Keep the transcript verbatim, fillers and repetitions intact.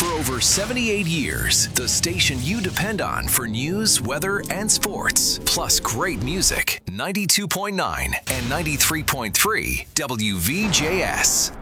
For over seventy-eight years, the station you depend on for news, weather, and sports. Plus great music. ninety-two point nine and ninety-three point three W V J S.